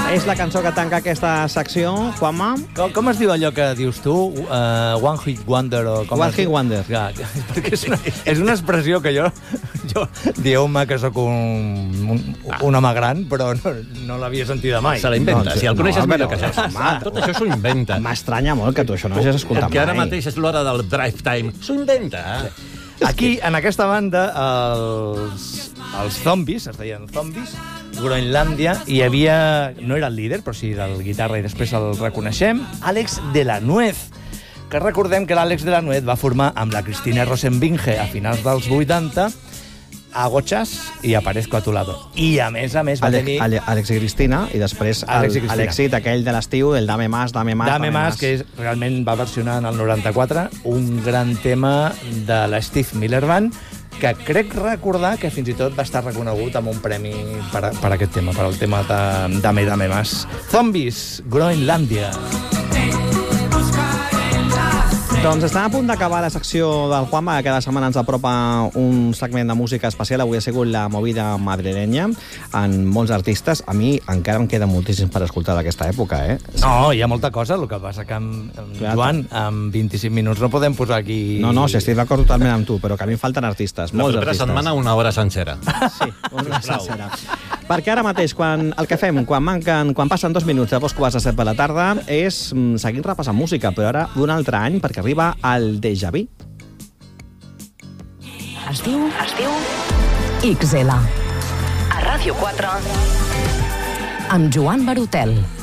És la cançó que tanca aquesta secció, Juanma. Com es diu allò que dius tu? One Hit Wonder o com One Hit Wonder. Ja, perquè és una expressió que jo dieu-me que sóc un home gran, però no l'havia sentida mai. Se la inventa. Si el coneixes millor que això. Tot això s'ho inventa. M'estranya molt que tu això no hagis escoltat mai. Que ara mateix és l'hora del drive time. S'ho inventa. Aquí, en aquesta banda, els Zombies, es deien Zombies, Groenlàndia, hi havia, no era el líder, però sí el guitarra, i després el reconeixem, Àlex de la Nuez, que recordem que l'Àlex de la Nuez va formar amb la Cristina Rosenvinge a finals dels 80, Agochas i Aparezco a tu lado. I, a més, va tenir... Àlex i Cristina, i després l'èxit aquell de l'estiu, el Dame Más, Dame Más, Dame Más, que realment va versionar en el 94 un gran tema de la Steve Miller Band, que crec recordar que fins i tot va estar reconegut amb un premi per aquest tema, per el tema de Dame Más. Zombies, Groenlàndia. Doncs estem a punt d'acabar la secció del Juanma, que cada setmana ens apropa un segment de música especial. Avui ha sigut la movida madrilenya, amb molts artistes. A mi encara em queda moltíssim per escoltar d'aquesta època, eh? No, hi ha molta cosa, el que passa que Joan, amb 25 minuts no podem posar aquí... No, si estic d'acord totalment amb tu, però que a mi em falten artistes, molts artistes. La propera setmana una hora sencera. Sí, una hora sencera. Perquè ara mateix, quan passen 2 minuts de 2:15 de la tarda, és seguir repassant música, però ara d'un altre any, perquè arriba el Déjà Vu. Es diu XL. A Ràdio 4. Amb Joan Barutel.